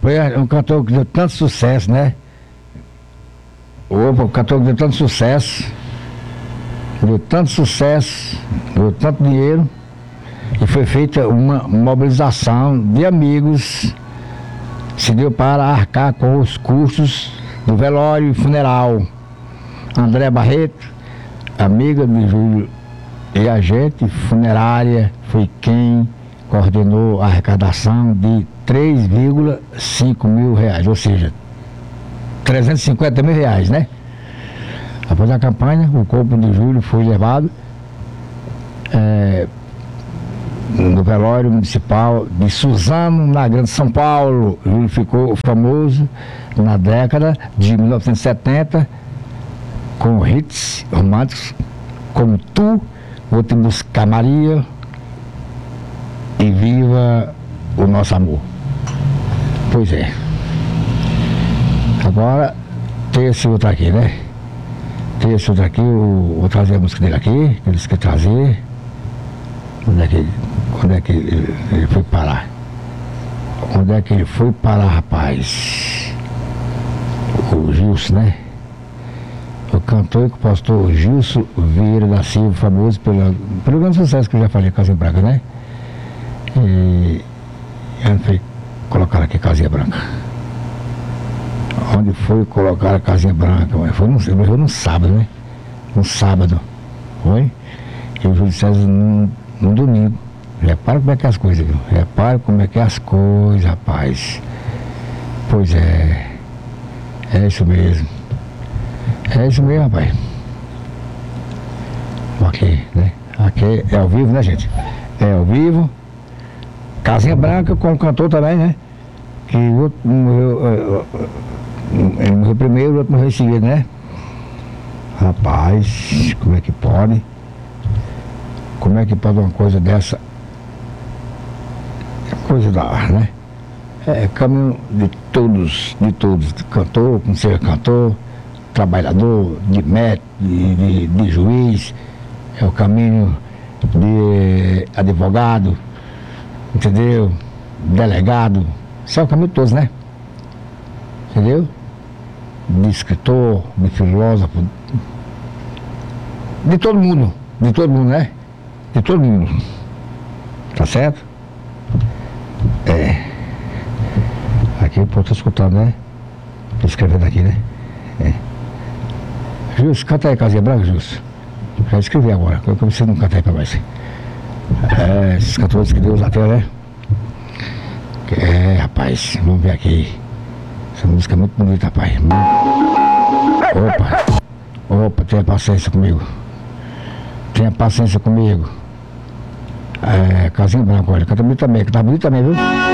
Foi um cantor que deu tanto sucesso, né? Opa, o cantor que deu tanto sucesso, deu tanto dinheiro, e foi feita uma mobilização de amigos, se deu para arcar com os custos do velório e funeral. André Barreto, amiga de Júlio e agente funerária, foi quem coordenou a arrecadação de 3,5 mil reais, ou seja, 350 mil reais, né? Após a campanha, o corpo de Júlio foi levado no velório municipal de Suzano, na Grande São Paulo. Júlio ficou famoso na década de 1970 com hits românticos como Tu, Vou Te Buscar Maria e Viva o Nosso Amor. Pois é. Agora tem esse outro aqui, né? Tem esse outro aqui, vou trazer a música dele aqui, que eles querem trazer. Quando é que ele foi parar? Onde é que ele foi parar, rapaz? O Gilson, né? O cantor e compositor Gilson Vieira da Silva, famoso pelo grande sucesso que eu já falei, Casinha Branca, né? E ele foi colocar aqui Casinha Branca. Onde foi colocar a Casinha Branca? Foi no sábado, né? No sábado. Foi? E o Júlio César no domingo. Repara como é que é as coisas, viu? Repara como é que é as coisas, rapaz. Pois é. É isso mesmo. É isso mesmo, rapaz. Aqui, né? Aqui é ao vivo, né, gente? É ao vivo. Casinha Branca com o cantor também, né? Que o outro morreu, ele morreu primeiro, o outro morreu em seguida, né? Rapaz, como é que pode? Como é que pode uma coisa dessa? Coisa da arte, né? É caminho de todos, cantor, como seja cantor, trabalhador, de médico, de juiz, é o caminho de advogado, entendeu? Delegado, isso é o caminho de todos, né? Entendeu? De escritor, de filósofo, de todo mundo, né? De todo mundo. Tá certo? É. Aqui o povo tá escutando, né? Tô escrevendo aqui, né? É. Justo, canta aí, Casinha Branca, Justo. Já escrevi agora, eu comecei a não cantar aí pra mais. É, esses cantores que Deus até, né? É, rapaz, vamos ver aqui. Essa música é muito bonita, rapaz. Opa, tenha paciência comigo. É, Casinha Branca, olha, canta bonito também, viu?